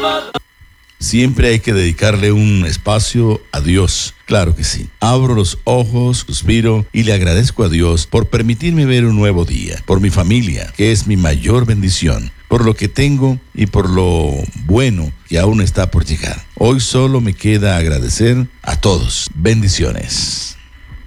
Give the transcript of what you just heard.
Siempre hay que dedicarle un espacio a Dios. Claro que sí. Abro los ojos, suspiro y le agradezco a Dios por permitirme ver un nuevo día, por mi familia, que es mi mayor bendición, por lo que tengo y por lo bueno que aún está por llegar. Hoy solo me queda agradecer a todos. Bendiciones.